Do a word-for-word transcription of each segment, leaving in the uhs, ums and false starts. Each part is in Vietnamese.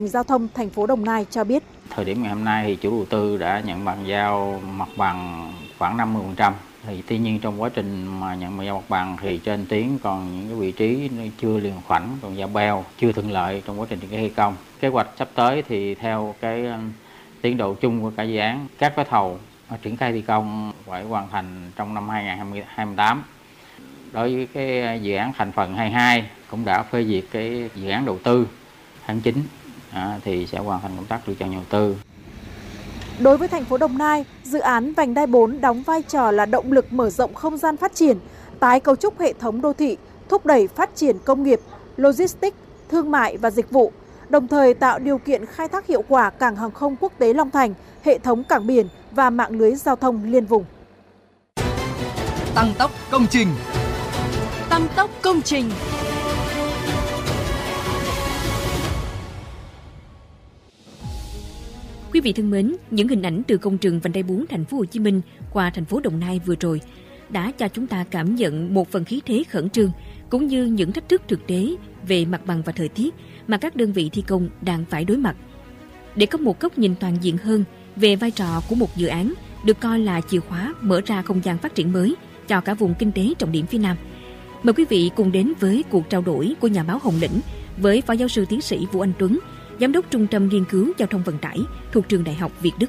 Giao thông thành phố Đồng Nai cho biết. Thời điểm ngày hôm nay thì chủ đầu tư đã nhận bàn giao mặt bằng khoảng năm mươi phần trăm. Thì tuy nhiên trong quá trình mà nhận bàn giao mặt bằng thì trên tuyến còn những cái vị trí chưa liền khoảnh, còn giao beo chưa thuận lợi trong quá trình triển khai thi công. Kế hoạch sắp tới thì theo cái tiến độ chung của cả dự án, các gói thầu triển khai thi công phải hoàn thành trong năm hai nghìn không trăm hai mươi tám. Đối với cái dự án thành phần hai mươi hai cũng đã phê duyệt cái dự án đầu tư tháng chín à, thì sẽ hoàn thành công tác lựa chọn nhà đầu tư. Đối với thành phố Đồng Nai, dự án vành đai bốn đóng vai trò là động lực mở rộng không gian phát triển, tái cấu trúc hệ thống đô thị, thúc đẩy phát triển công nghiệp, logistics, thương mại và dịch vụ, đồng thời tạo điều kiện khai thác hiệu quả cảng hàng không quốc tế Long Thành, hệ thống cảng biển và mạng lưới giao thông liên vùng. Tăng tốc công trình. Tăng tốc công trình. Quý vị thân mến, những hình ảnh từ công trường vành đai bốn thành phố Hồ Chí Minh qua thành phố Đồng Nai vừa rồi đã cho chúng ta cảm nhận một phần khí thế khẩn trương cũng như những thách thức thực tế về mặt bằng và thời tiết mà các đơn vị thi công đang phải đối mặt. Để có một góc nhìn toàn diện hơn về vai trò của một dự án được coi là chìa khóa mở ra không gian phát triển mới cho cả vùng kinh tế trọng điểm phía Nam, mời quý vị cùng đến với cuộc trao đổi của nhà báo Hồng Lĩnh với Phó Giáo sư Tiến sĩ Vũ Anh Tuấn, Giám đốc Trung tâm Nghiên cứu Giao thông Vận tải thuộc Trường Đại học Việt Đức.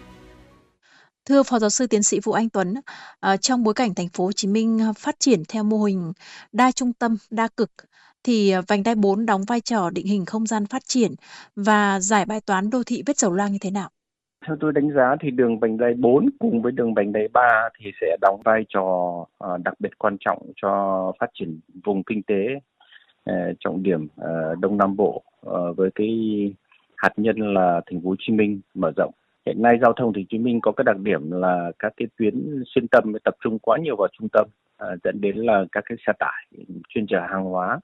Thưa Phó Giáo sư Tiến sĩ Vũ Anh Tuấn, uh, trong bối cảnh thành phố Hồ Chí Minh phát triển theo mô hình đa trung tâm, đa cực, thì vành đai bốn đóng vai trò định hình không gian phát triển và giải bài toán đô thị vết dầu loang như thế nào? Theo tôi đánh giá thì đường vành đai bốn cùng với đường vành đai ba thì sẽ đóng vai trò uh, đặc biệt quan trọng cho phát triển vùng kinh tế uh, trọng điểm uh, Đông Nam Bộ uh, với cái hạt nhân là thành phố Hồ Chí Minh mở rộng. Hiện nay giao thông thành phố Hồ Chí Minh có cái đặc điểm là các cái tuyến xuyên tâm tập trung quá nhiều vào trung tâm, uh, dẫn đến là các cái xe tải chuyên chở hàng hóa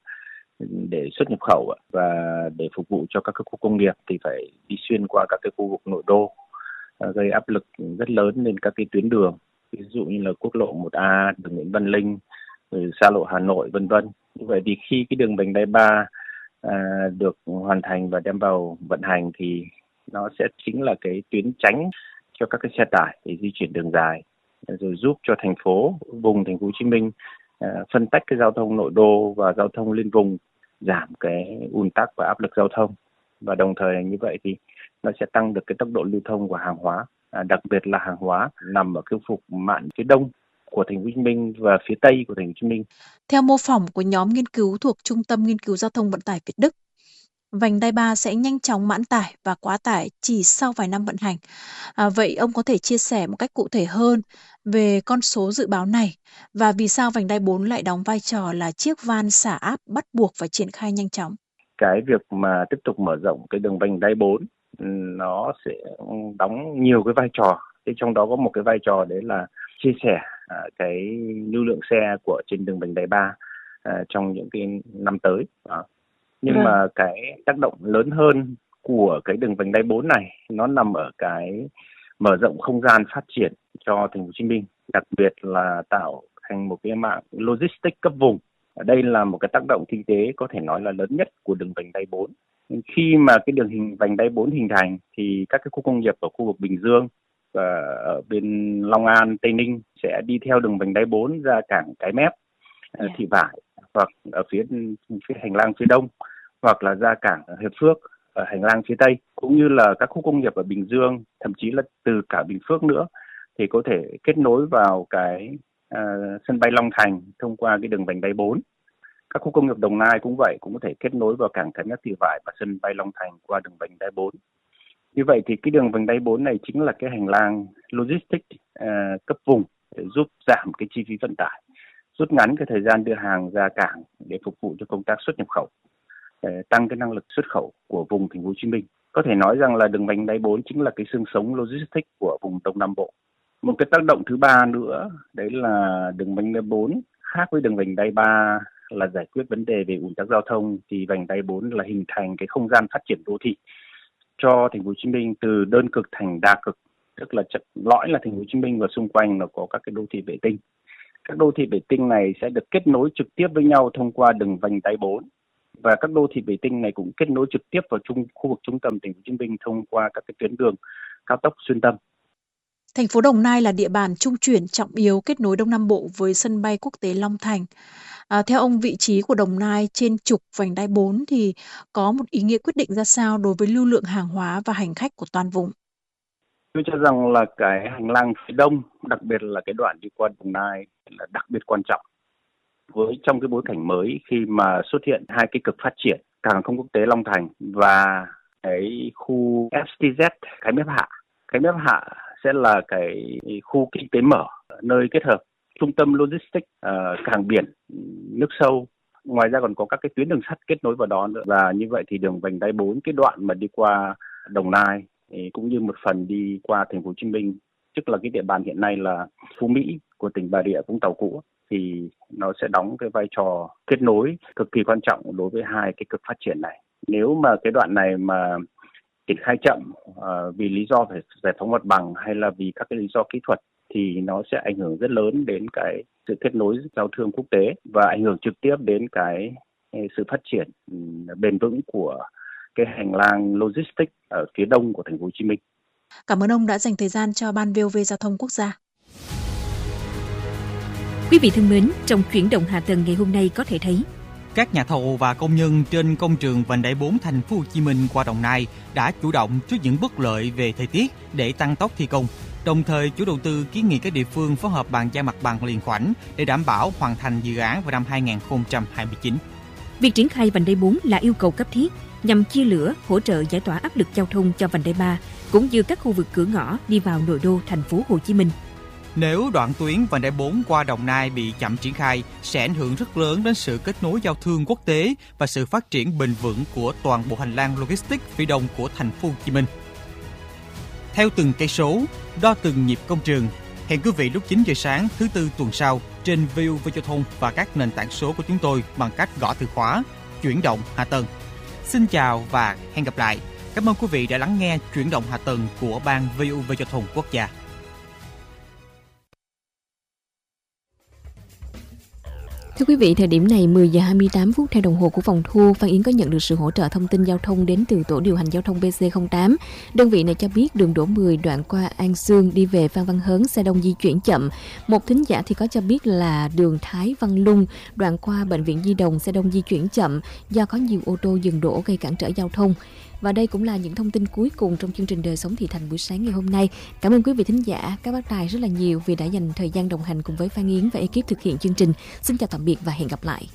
để xuất nhập khẩu và để phục vụ cho các cái khu công nghiệp thì phải đi xuyên qua các cái khu vực nội đô, gây áp lực rất lớn lên các cái tuyến đường, ví dụ như là quốc lộ một A, đường Nguyễn Văn Linh, rồi xa lộ Hà Nội, vân vân. Như vậy thì khi cái đường vành đai ba à, được hoàn thành và đem vào vận hành thì nó sẽ chính là cái tuyến tránh cho các cái xe tải để di chuyển đường dài, rồi giúp cho thành phố, vùng thành phố Hồ Chí Minh à, phân tách cái giao thông nội đô và giao thông liên vùng, giảm cái ùn tắc và áp lực giao thông, và đồng thời như vậy thì nó sẽ tăng được cái tốc độ lưu thông của hàng hóa, à, đặc biệt là hàng hóa nằm ở khu vực mạn phía đông của thành phố Hồ Chí Minh và phía tây của thành phố Hồ Chí Minh. Theo mô phỏng của nhóm nghiên cứu thuộc Trung tâm Nghiên cứu Giao thông Vận tải Việt Đức, vành đai ba sẽ nhanh chóng mãn tải và quá tải chỉ sau vài năm vận hành. À, vậy ông có thể chia sẻ một cách cụ thể hơn về con số dự báo này và vì sao vành đai bốn lại đóng vai trò là chiếc van xả áp bắt buộc phải triển khai nhanh chóng? Cái việc mà tiếp tục mở rộng cái đường vành đai bốn nó sẽ đóng nhiều cái vai trò. Thế trong đó có một cái vai trò đấy là chia sẻ à, cái lưu lượng xe của trên đường vành đai ba à, trong những cái năm tới. À. Nhưng ừ. mà cái tác động lớn hơn của cái đường vành đai bốn này nó nằm ở cái mở rộng không gian phát triển cho thành phố Hồ Chí Minh, đặc biệt là tạo thành một cái mạng logistics cấp vùng. Ở đây là một cái tác động kinh tế có thể nói là lớn nhất của đường vành đai bốn. Khi mà cái đường hình vành đai bốn hình thành thì các cái khu công nghiệp ở khu vực Bình Dương và ở bên Long An, Tây Ninh sẽ đi theo đường vành đai bốn ra cảng Cái Mép, yeah. Thị Vải, hoặc ở phía phía hành lang phía đông, hoặc là ra cảng Hiệp Phước ở hành lang phía tây, cũng như là các khu công nghiệp ở Bình Dương, thậm chí là từ cả Bình Phước nữa thì có thể kết nối vào cái uh, sân bay Long Thành thông qua cái đường vành đai bốn. Các khu công nghiệp Đồng Nai cũng vậy, cũng có thể kết nối vào cảng Cái Mép, Thị Vải và sân bay Long Thành qua đường vành đai bốn. Như vậy thì cái đường vành đai bốn này chính là cái hành lang logistics uh, cấp vùng để giúp giảm cái chi phí vận tải, rút ngắn cái thời gian đưa hàng ra cảng để phục vụ cho công tác xuất nhập khẩu, để tăng cái năng lực xuất khẩu của vùng thành phố Hồ Chí Minh. Có thể nói rằng là đường vành đai bốn chính là cái xương sống logistics của vùng Đông Nam Bộ. Một cái tác động thứ ba nữa đấy là đường vành đai bốn khác với đường vành đai ba là giải quyết vấn đề về ùn tắc giao thông, thì vành đai bốn là hình thành cái không gian phát triển đô thị cho thành phố Hồ Chí Minh từ đơn cực thành đa cực, tức là lõi là thành phố Hồ Chí Minh và xung quanh là có các cái đô thị vệ tinh. Các đô thị vệ tinh này sẽ được kết nối trực tiếp với nhau thông qua đường vành đai bốn. Và các đô thị vệ tinh này cũng kết nối trực tiếp vào trung khu vực trung tâm thành phố Hồ Chí Minh thông qua các cái tuyến đường cao tốc xuyên tâm. Thành phố Đồng Nai là địa bàn trung chuyển trọng yếu kết nối Đông Nam Bộ với sân bay quốc tế Long Thành. À, theo ông, vị trí của Đồng Nai trên trục vành đai bốn thì có một ý nghĩa quyết định ra sao đối với lưu lượng hàng hóa và hành khách của toàn vùng? Tôi cho rằng là cái hành lang phía đông, đặc biệt là cái đoạn đi qua Đồng Nai là đặc biệt quan trọng. Với trong cái bối cảnh mới khi mà xuất hiện hai cái cực phát triển, cảng hàng không quốc tế Long Thành và cái khu ép tê zét Cái Mép Hạ. Cái Mép Hạ sẽ là cái khu kinh tế mở, nơi kết hợp trung tâm logistics, uh, cảng biển, nước sâu. Ngoài ra còn có các cái tuyến đường sắt kết nối vào đó nữa. Và như vậy thì đường vành đai bốn, cái đoạn mà đi qua Đồng Nai cũng như một phần đi qua thành phố Hồ Chí Minh, tức là cái địa bàn hiện nay là Phú Mỹ của tỉnh Bà Rịa Vũng Tàu cũ, thì nó sẽ đóng cái vai trò kết nối cực kỳ quan trọng đối với hai cái cực phát triển này. Nếu mà cái đoạn này mà triển khai chậm uh, vì lý do phải giải phóng mặt bằng hay là vì các cái lý do kỹ thuật thì nó sẽ ảnh hưởng rất lớn đến cái sự kết nối giao thương quốc tế và ảnh hưởng trực tiếp đến cái sự phát triển bền vững của cái hành lang logistics ở phía đông của thành phố Hồ Chí Minh. Cảm ơn ông đã dành thời gian cho Ban vê o vê Giao thông Quốc gia. Quý vị thân mến, trong chuyển động hạ tầng ngày hôm nay có thể thấy các nhà thầu và công nhân trên công trường vành đai bốn thành phố Hồ Chí Minh qua Đồng Nai đã chủ động trước những bất lợi về thời tiết để tăng tốc thi công. Đồng thời, chủ đầu tư kiến nghị các địa phương phối hợp bàn giao mặt bằng liền khoảnh để đảm bảo hoàn thành dự án vào năm hai không hai chín. Việc triển khai vành đai bốn là yêu cầu cấp thiết nhằm chia lửa, hỗ trợ giải tỏa áp lực giao thông cho vành đai ba cũng như các khu vực cửa ngõ đi vào nội đô thành phố Hồ Chí Minh. Nếu đoạn tuyến vành đai bốn qua Đồng Nai bị chậm triển khai, sẽ ảnh hưởng rất lớn đến sự kết nối giao thương quốc tế và sự phát triển bền vững của toàn bộ hành lang logistics phía đông của thành phố Hồ Chí Minh. Theo từng cây số, đo từng nhịp công trường. Hẹn quý vị lúc chín giờ sáng thứ tư tuần sau trên vê o vê Giao thông và các nền tảng số của chúng tôi bằng cách gõ từ khóa chuyển động hạ tầng. Xin chào và hẹn gặp lại. Cảm ơn quý vị đã lắng nghe chuyển động hạ tầng của Ban vê o vê Giao thông Quốc gia. Thưa quý vị, thời điểm này mười giờ hai mươi tám phút theo đồng hồ của phòng thu, Phan Yến có nhận được sự hỗ trợ thông tin giao thông đến từ tổ điều hành giao thông bê xê không tám. Đơn vị này cho biết đường Đỗ mười đoạn qua An Sương đi về Phan Văn Hớn xe đông di chuyển chậm. Một thính giả thì có cho biết là đường Thái Văn Lung đoạn qua Bệnh viện Nhi Đồng xe đông di chuyển chậm do có nhiều ô tô dừng đỗ gây cản trở giao thông. Và đây cũng là những thông tin cuối cùng trong chương trình Đời Sống Thị Thành buổi sáng ngày hôm nay. Cảm ơn quý vị thính giả, các bác tài rất là nhiều vì đã dành thời gian đồng hành cùng với Phan Yến và ekip thực hiện chương trình. Xin chào tạm biệt và hẹn gặp lại.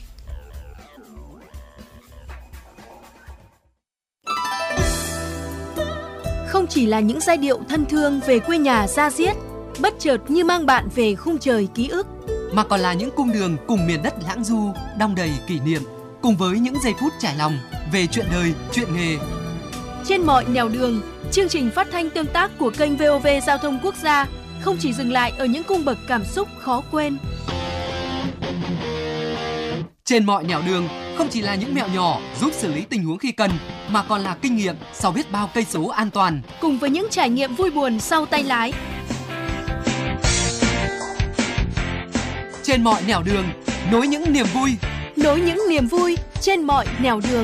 Không chỉ là những giai điệu thân thương về quê nhà da diết, bất chợt như mang bạn về khung trời ký ức, mà còn là những cung đường cùng miền đất lãng du, đong đầy kỷ niệm, cùng với những giây phút trải lòng về chuyện đời, chuyện nghề. Trên mọi nẻo đường, chương trình phát thanh tương tác của kênh vê o vê Giao thông Quốc gia không chỉ dừng lại ở những cung bậc cảm xúc khó quên. Trên mọi nẻo đường không chỉ là những mẹo nhỏ giúp xử lý tình huống khi cần, mà còn là kinh nghiệm sau biết bao cây số an toàn. Cùng với những trải nghiệm vui buồn sau tay lái. Trên mọi nẻo đường, nối những niềm vui. Nối những niềm vui trên mọi nẻo đường.